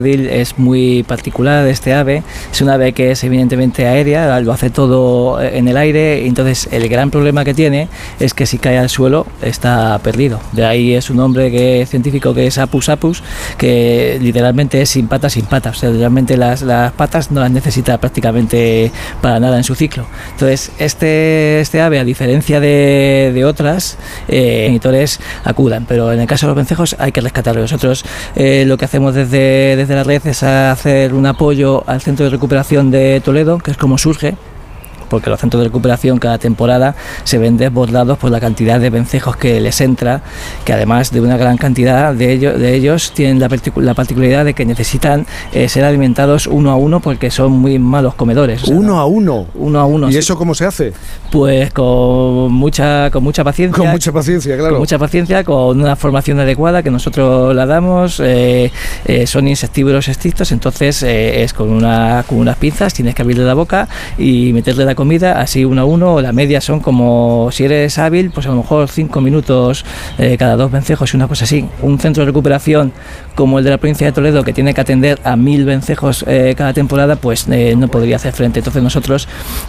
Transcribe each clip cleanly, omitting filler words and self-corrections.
Es muy particular este ave, es un ave que es evidentemente aérea, lo hace todo en el aire, y entonces el gran problema que tiene es que si cae al suelo está perdido. De ahí es un nombre científico que es Apus apus, que literalmente es sin patas, o sea, realmente las patas no las necesita prácticamente para nada en su ciclo. Entonces este ave, a diferencia de otras, monitores acudan, pero en el caso de los vencejos hay que rescatarlo. Nosotros lo que hacemos desde la red es hacer un apoyo al Centro de Recuperación de Toledo, que es como surge, porque los centros de recuperación cada temporada se ven desbordados por la cantidad de vencejos que les entra, que además de una gran cantidad de ellos tienen la particularidad de que necesitan ser alimentados uno a uno porque son muy malos comedores. ¿Uno a uno? Uno a uno. ¿Y sí. eso cómo se hace? Pues con mucha paciencia. Con mucha paciencia, claro. Con mucha paciencia, con una formación adecuada que nosotros la damos. Son insectívoros estrictos, entonces es con unas pinzas, tienes que abrirle la boca y meterle la comida, así uno a uno. La media son como, si eres hábil, pues a lo mejor 5 minutos cada 2 vencejos y una cosa así. Un centro de recuperación como el de la provincia de Toledo, que tiene que atender a 1000 vencejos cada temporada, pues no podría hacer frente. Entonces nosotros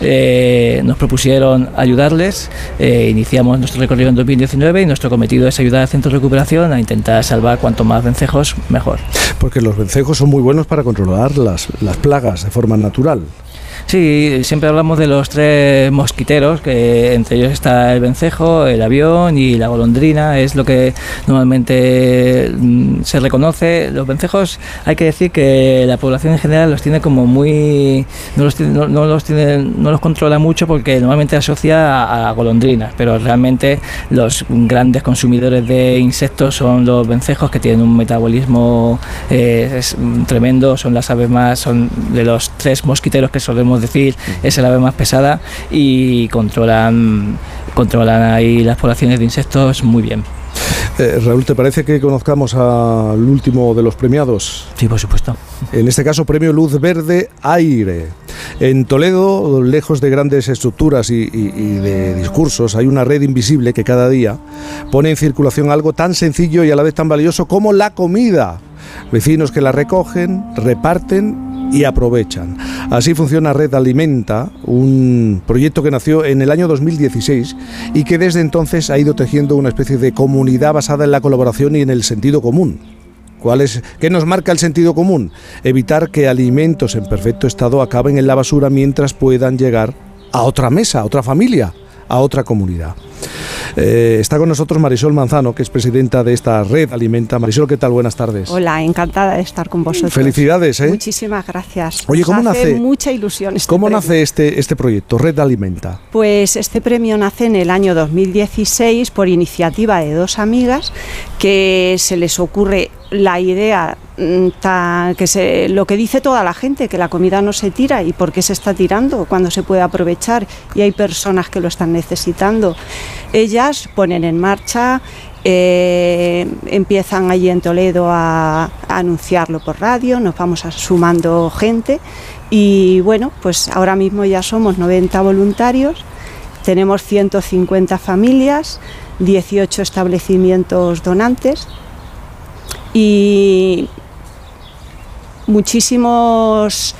nos propusieron ayudarles, iniciamos nuestro recorrido en 2019 y nuestro cometido es ayudar al centro de recuperación a intentar salvar cuanto más vencejos mejor. Porque los vencejos son muy buenos para controlar las plagas de forma natural. Sí, siempre hablamos de los 3 mosquiteros, que entre ellos está el vencejo, el avión y la golondrina, es lo que normalmente se reconoce. Los vencejos, hay que decir que la población en general los tiene como muy... no los controla mucho porque normalmente asocia a golondrinas, pero realmente los grandes consumidores de insectos son los vencejos, que tienen un metabolismo tremendo, son las aves más, son de los 3 mosquiteros que solemos decir, es el ave más pesada y controlan ahí las poblaciones de insectos muy bien. Raúl, ¿te parece que conozcamos al último de los premiados? Sí, por supuesto. En este caso, Premio Luz Verde Aire. En Toledo, lejos de grandes estructuras y de discursos, hay una red invisible que cada día pone en circulación algo tan sencillo y a la vez tan valioso como la comida. Vecinos que la recogen, reparten y aprovechan. Así funciona Red Alimenta, un proyecto que nació en el año 2016 y que desde entonces ha ido tejiendo una especie de comunidad basada en la colaboración y en el sentido común. ¿Qué nos marca el sentido común? Evitar que alimentos en perfecto estado acaben en la basura mientras puedan llegar a otra mesa, a otra familia, a otra comunidad. Está con nosotros Marisol Manzano, que es presidenta de esta Red Alimenta. Marisol, ¿qué tal? Buenas tardes. Hola, encantada de estar con vosotros. Felicidades, ¿eh? Muchísimas gracias. Oye, ¿cómo nace? Mucha ilusión. ¿Cómo nace este proyecto, Red Alimenta? Pues este premio nace en el año 2016 por iniciativa de 2 amigas que se les ocurre la idea, lo que dice toda la gente, que la comida no se tira y por qué se está tirando cuando se puede aprovechar y hay personas que lo están necesitando. Ellas ponen en marcha, empiezan allí en Toledo a anunciarlo por radio, nos vamos sumando gente y bueno, pues ahora mismo ya somos 90 voluntarios, tenemos 150 familias, 18 establecimientos donantes y muchísimos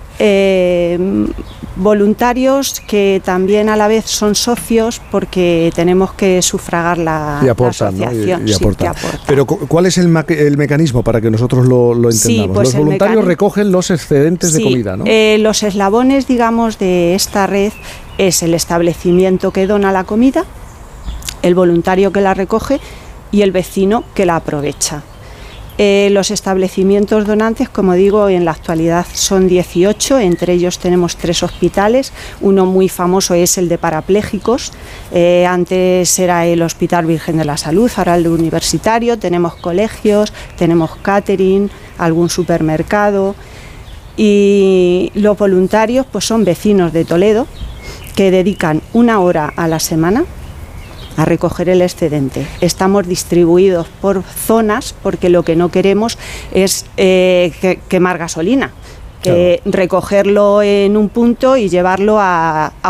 voluntarios que también a la vez son socios porque tenemos que sufragar la asociación. ¿No? Y aportan. Pero ¿cuál es el mecanismo para que nosotros lo entendamos? Sí, pues los voluntarios recogen los excedentes de comida, ¿no? Los eslabones, digamos, de esta red es el establecimiento que dona la comida, el voluntario que la recoge y el vecino que la aprovecha. Los establecimientos donantes, como digo, en la actualidad son 18, entre ellos tenemos 3 hospitales, uno muy famoso es el de parapléjicos, antes era el Hospital Virgen de la Salud, ahora el universitario, tenemos colegios, tenemos catering, algún supermercado y los voluntarios pues son vecinos de Toledo que dedican 1 hora a la semana a recoger el excedente. Estamos distribuidos por zonas porque lo que no queremos es quemar gasolina, recogerlo en un punto y llevarlo a